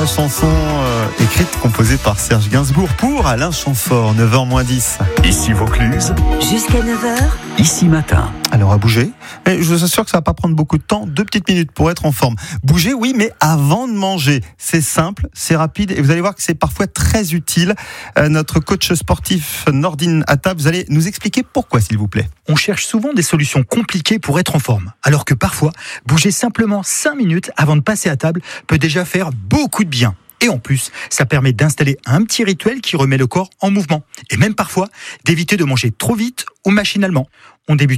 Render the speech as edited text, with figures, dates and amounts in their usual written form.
la chanson écrite, composée par Serge Gainsbourg pour Alain Chamfort, 9h-10. Ici Vaucluse, jusqu'à 9h. Ici Matin. Alors à bouger, mais je vous assure que ça va pas prendre beaucoup de temps, 2 petites minutes pour être en forme. Bouger, oui, mais avant de manger. C'est simple, c'est rapide et vous allez voir que c'est parfois très utile. Notre coach sportif Nordine Atta, vous allez nous expliquer pourquoi, s'il vous plaît. On cherche souvent des solutions compliquées pour être en forme, alors que parfois, bouger simplement 5 minutes avant de passer à table peut déjà faire beaucoup de bien. Et en plus, ça permet d'installer un petit rituel qui remet le corps en mouvement. Et même parfois, d'éviter de manger trop vite ou machinalement. On débute